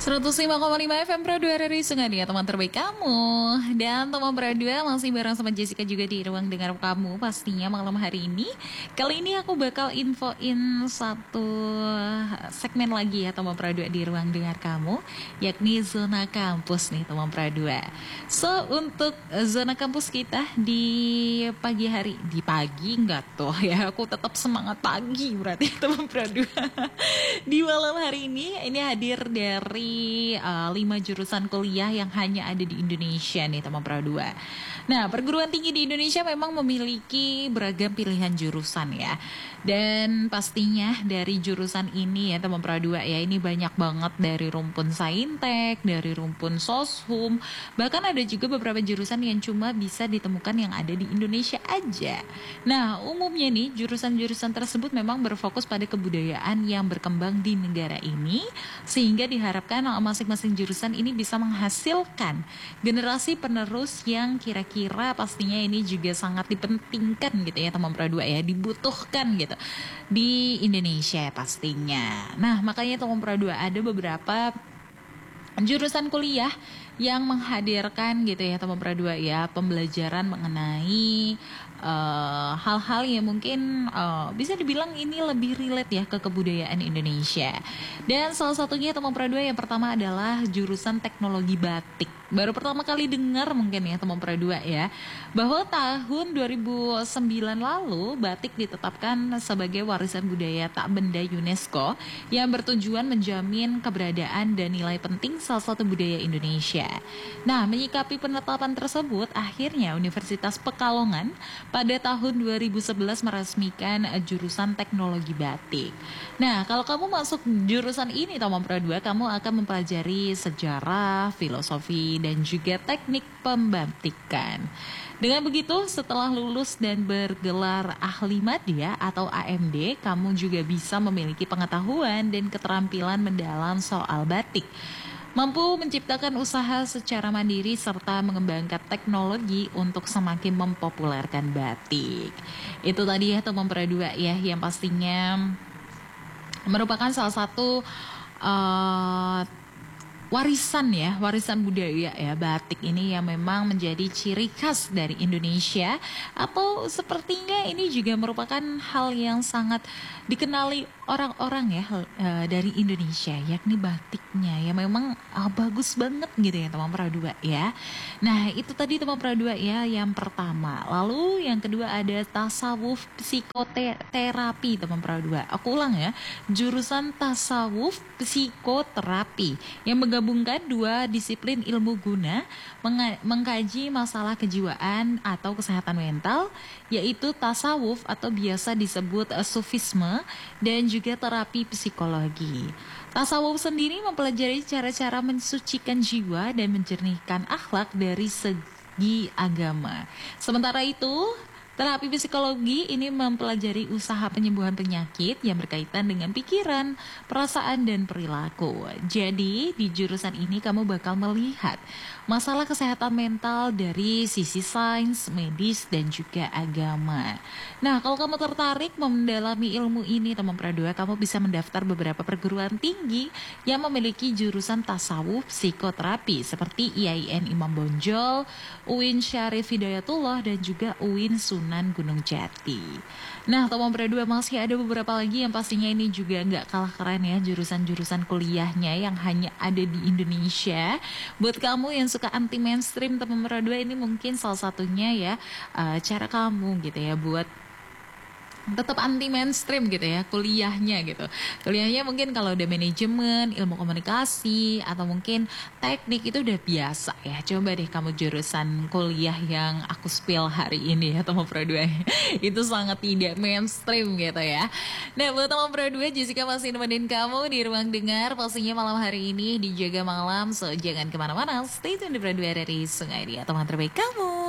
105,5 FM Pro 2 dari Sungai, teman terbaik kamu. Dan teman Pro 2 masih bareng sama Jessica juga di ruang dengar kamu pastinya malam hari ini. Kali ini aku bakal infoin satu segmen lagi ya teman Pro 2 di ruang dengar kamu, yakni zona kampus nih teman Pro 2. So untuk zona kampus kita di pagi hari, di pagi enggak tuh ya, aku tetap semangat pagi berarti teman Pro 2. Di malam hari ini hadir dari 5 jurusan kuliah yang hanya ada di Indonesia nih teman Pro 2. Nah, perguruan tinggi di Indonesia memang memiliki beragam pilihan jurusan ya. Dan pastinya dari jurusan ini ya teman Pro 2 ya, ini banyak banget dari rumpun Saintek, dari rumpun Soshum, bahkan ada juga beberapa jurusan yang cuma bisa ditemukan yang ada di Indonesia aja. Nah, umumnya nih jurusan-jurusan tersebut memang berfokus pada kebudayaan yang berkembang di negara ini, sehingga diharapkan masing-masing jurusan ini bisa menghasilkan generasi penerus yang kira-kira pastinya ini juga sangat dipentingkan gitu ya teman Pro 2 ya, dibutuhkan gitu di Indonesia pastinya. Nah, makanya teman Pro 2 ada beberapa jurusan kuliah yang menghadirkan gitu ya teman Pro 2 ya, pembelajaran mengenai hal-hal yang mungkin bisa dibilang ini lebih relate ya ke kebudayaan Indonesia. Dan salah satunya teman Pro 2 yang pertama adalah jurusan teknologi batik. Baru pertama kali dengar mungkin ya teman Pro 2 ya, bahwa tahun 2009 lalu batik ditetapkan sebagai warisan budaya tak benda UNESCO yang bertujuan menjamin keberadaan dan nilai penting salah satu budaya Indonesia. Nah, menyikapi penetapan tersebut, akhirnya Universitas Pekalongan pada tahun 2011 meresmikan jurusan teknologi batik. Nah, kalau kamu masuk jurusan ini teman Pro 2, kamu akan mempelajari sejarah, filosofi, dan juga teknik pembatikan. Dengan begitu, setelah lulus dan bergelar ahli madya atau AMD, kamu juga bisa memiliki pengetahuan dan keterampilan mendalam soal batik, mampu menciptakan usaha secara mandiri serta mengembangkan teknologi untuk semakin mempopulerkan batik. Itu tadi ya teman Pro 2 ya, yang pastinya merupakan salah satu warisan budaya ya, batik ini yang memang menjadi ciri khas dari Indonesia, atau sepertinya ini juga merupakan hal yang sangat dikenali orang-orang ya dari Indonesia, yakni batiknya ya memang bagus banget gitu ya teman Pro 2 ya. Nah, itu tadi teman Pro 2 ya yang pertama. Lalu yang kedua ada tasawuf psikoterapi teman Pro 2. Aku ulang ya, jurusan tasawuf psikoterapi yang menggabungkan dua disiplin ilmu guna mengkaji masalah kejiwaan atau kesehatan mental, yaitu tasawuf atau biasa disebut sufisme, dan juga terapi psikologi. Tasawuf sendiri mempelajari cara-cara mensucikan jiwa dan menjernihkan akhlak dari segi agama. Sementara itu, terapi psikologi ini mempelajari usaha penyembuhan penyakit yang berkaitan dengan pikiran, perasaan, dan perilaku. Jadi, di jurusan ini kamu bakal melihat masalah kesehatan mental dari sisi sains, medis, dan juga agama. Nah, kalau kamu tertarik mendalami ilmu ini, teman Pro 2, kamu bisa mendaftar beberapa perguruan tinggi yang memiliki jurusan tasawuf psikoterapi seperti IAIN Imam Bonjol, UIN Syarif Hidayatullah, dan juga UIN Sunan Gunung Jati. Nah, teman Pro 2, masih ada beberapa lagi yang pastinya ini juga nggak kalah keren ya, jurusan-jurusan kuliahnya yang hanya ada di Indonesia. Buat kamu yang suka anti mainstream, teman Pro 2, ini mungkin salah satunya ya, cara kamu gitu ya buat tetap anti mainstream gitu ya kuliahnya gitu. Kuliahnya mungkin kalau udah manajemen, ilmu komunikasi, atau mungkin teknik itu udah biasa ya. Coba deh kamu jurusan kuliah yang aku spill hari ini ya teman Pro 2. Itu sangat tidak mainstream gitu ya. Nah, buat teman Pro 2, Jessica masih nemenin kamu di ruang dengar pastinya malam hari ini di Jaga Malam. So jangan kemana-mana, stay tune di Pro 2 dari Sungai Dia, teman terbaik kamu.